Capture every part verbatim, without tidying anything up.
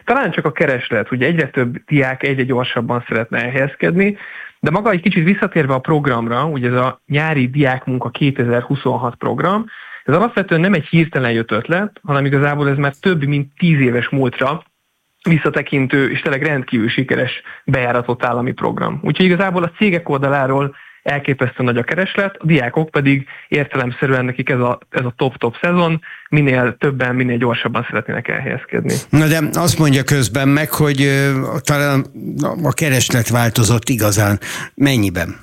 talán csak a kereslet, ugye egyre több diák egyre gyorsabban szeretne elhelyezkedni, de maga egy kicsit visszatérve a programra, ugye ez a nyári diákmunka kétezer-huszonhat program, ez alapvetően nem egy hirtelen jött ötlet, hanem igazából ez már több mint tíz éves múltra visszatekintő és tényleg rendkívül sikeres bejáratott állami program. Úgyhogy igazából a cégek oldaláról elképesztő nagy a kereslet, a diákok pedig értelemszerűen nekik ez a, ez a top-top szezon, minél többen, minél gyorsabban szeretnének elhelyezkedni. Na de azt mondja közben meg, hogy uh, talán a kereslet változott igazán. Mennyiben?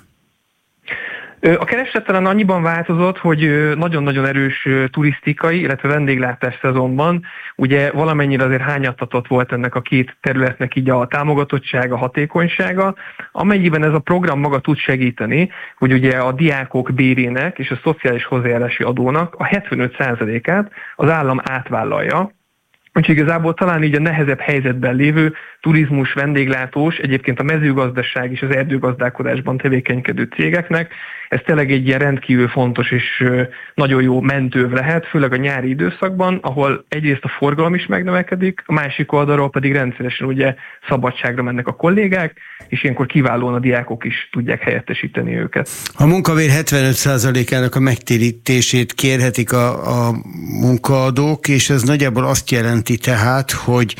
A kereslet talán annyiban változott, hogy nagyon-nagyon erős turisztikai, illetve vendéglátás szezonban ugye valamennyire azért hányattatott volt ennek a két területnek így a támogatottsága, hatékonysága, amennyiben ez a program maga tud segíteni, hogy ugye a diákok bérének és a szociális hozzájárulási adónak a hetvenöt százalékát az állam átvállalja. Úgyhogy igazából talán így a nehezebb helyzetben lévő turizmus, vendéglátós, egyébként a mezőgazdaság és az erdőgazdálkodásban tevékenykedő cégeknek ez tényleg egy ilyen rendkívül fontos és nagyon jó mentőv lehet, főleg a nyári időszakban, ahol egyrészt a forgalom is megnövekedik, a másik oldalról pedig rendszeresen ugye szabadságra mennek a kollégák, és ilyenkor kiválóan a diákok is tudják helyettesíteni őket. A munkavér hetvenöt százalékának a megtérítését kérhetik a, a munkaadók, és ez nagyjából azt jelenti tehát, hogy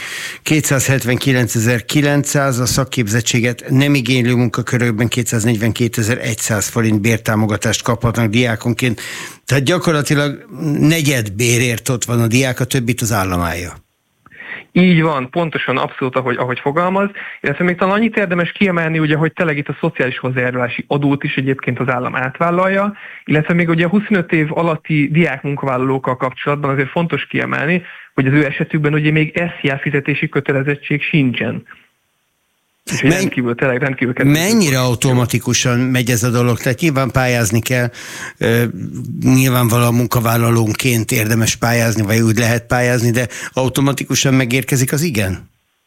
kétszázhetvenkilencezer-kilencszáz, a szakképzettséget nem igénylő munkakörökben kétszáznegyvenkétezer-száz forint bértámogatást kaphatnak diákonként. Tehát gyakorlatilag negyed bérért ott van a diák, a többit az állam állja. Így van, pontosan abszolút, ahogy, ahogy fogalmaz, illetve még talán annyit érdemes kiemelni, ugye, hogy tényleg itt a szociális hozzájárulási adót is egyébként az állam átvállalja, illetve még ugye a huszonöt év alatti diák munkavállalókkal kapcsolatban azért fontos kiemelni, hogy az ő esetükben ugye még es zé á fizetési kötelezettség sincsen. Men- rendkívül, tényleg rendkívül mennyire automatikusan megy ez a dolog? Tehát nyilván pályázni kell, nyilvánvalóan munkavállalónként érdemes pályázni, vagy úgy lehet pályázni, de automatikusan megérkezik az igen?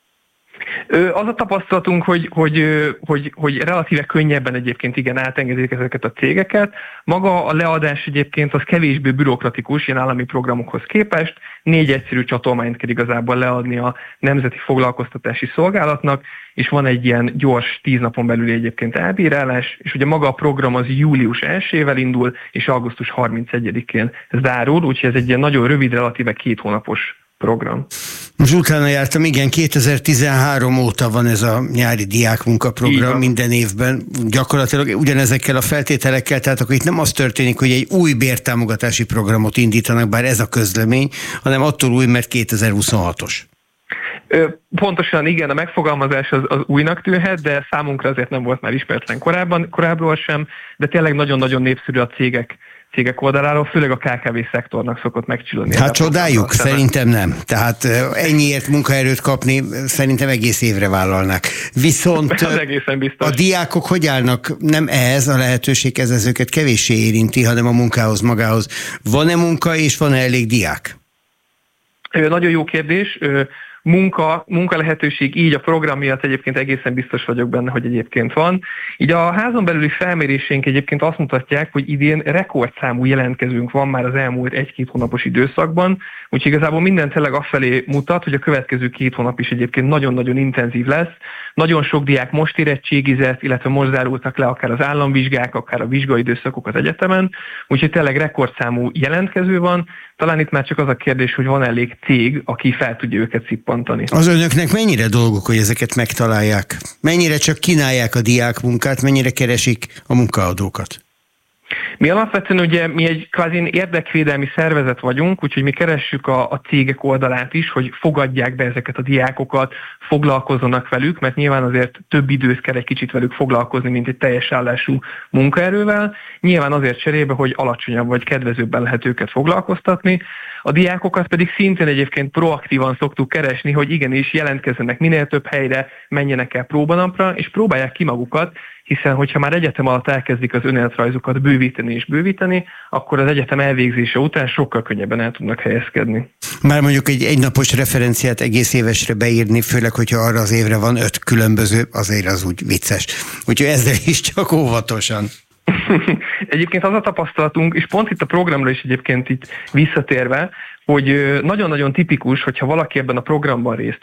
Az a tapasztalatunk, hogy, hogy, hogy, hogy relatíve könnyebben egyébként igen átengedik ezeket a cégeket. Maga a leadás egyébként az kevésbé bürokratikus ilyen állami programokhoz képest. Négy egyszerű csatolmányt kell igazából leadni a Nemzeti Foglalkoztatási Szolgálatnak, és van egy ilyen gyors tíz napon belüli egyébként elbírálás, és ugye maga a program az július elsejével indul, és augusztus harmincegyedikén zárul, úgyhogy ez egy ilyen nagyon rövid, relatíve két hónapos program. Most utána jártam, igen, kétezer-tizenhárom óta van ez a nyári diákmunkaprogram minden évben, gyakorlatilag ugyanezekkel a feltételekkel, tehát akkor itt nem az történik, hogy egy új bértámogatási programot indítanak, bár ez a közlemény, hanem attól új, mert kétezer-huszonhatos. Pontosan igen, a megfogalmazás az, az újnak tűnhet, de számunkra azért nem volt már ismeretlen korábban, korábbról sem, de tényleg nagyon-nagyon népszerű a cégek cégek oldaláról, főleg a ká ká vé szektornak szokott megcsillogni. Hát csodáljuk, szerintem nem. Tehát ennyiért munkaerőt kapni szerintem egész évre vállalnak. Viszont a diákok hogy állnak? Nem ehhez a lehetőséghez, ez őket kevéssé érinti, hanem a munkához magához. Van-e munka és van-e elég diák? Nagyon jó kérdés. Munka, munka lehetőség így a program miatt egyébként egészen biztos vagyok benne, hogy egyébként van. Így a házon belüli felmérésénk egyébként azt mutatják, hogy idén rekordszámú jelentkezőnk van már az elmúlt egy-két hónapos időszakban, úgyhogy igazából minden tényleg afelé mutat, hogy a következő két hónap is egyébként nagyon-nagyon intenzív lesz. Nagyon sok diák most érettségizett, illetve most zárultak le akár az államvizsgák, akár a vizsgaidőszakok az egyetemen, úgyhogy tényleg rekordszámú jelentkező van. Talán itt már csak az a kérdés, hogy van elég cég, aki fel tudja őket szippantani. Az önöknek mennyire dolgok, hogy ezeket megtalálják? Mennyire csak kínálják a diákmunkát, mennyire keresik a munkaadókat? Mi alapvetően ugye mi egy kvázi érdekvédelmi szervezet vagyunk, úgyhogy mi keressük a, a cégek oldalát is, hogy fogadják be ezeket a diákokat, foglalkozzanak velük, mert nyilván azért több időt kell egy kicsit velük foglalkozni, mint egy teljes állású munkaerővel. Nyilván azért cserébe, hogy alacsonyabb vagy kedvezőbben lehet őket foglalkoztatni. A diákokat pedig szintén egyébként proaktívan szoktuk keresni, hogy igenis jelentkezzenek minél több helyre, menjenek el próbanapra, és próbálják ki magukat, hiszen hogyha már egyetem alatt elkezdik az önéletrajzukat bővíteni és bővíteni, akkor az egyetem elvégzése után sokkal könnyebben el tudnak helyezkedni. Már mondjuk egy egynapos referenciát egész évesre beírni, főleg, hogyha arra az évre van öt különböző, azért az úgy vicces. Úgyhogy ezzel is csak óvatosan. Egyébként az a tapasztalatunk, és pont itt a programra is egyébként itt visszatérve, hogy nagyon-nagyon tipikus, hogyha valaki ebben a programban részt